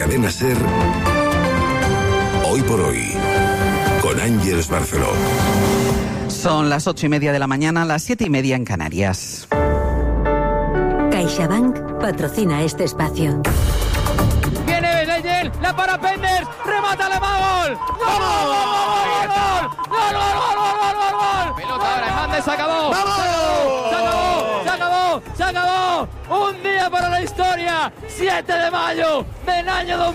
Cadena SER, Hoy por Hoy, con Ángeles Barceló. Son las 8:30 de la mañana, las 7:30 en Canarias. CaixaBank patrocina este espacio. Viene Leyel, la para Penders, remata Alemán, gol. ¡Gol! ¡Gol! Pelota ahora, Hernández, se acabó. Se acabó. Un día para la historia. 7 de mayo del año 2000.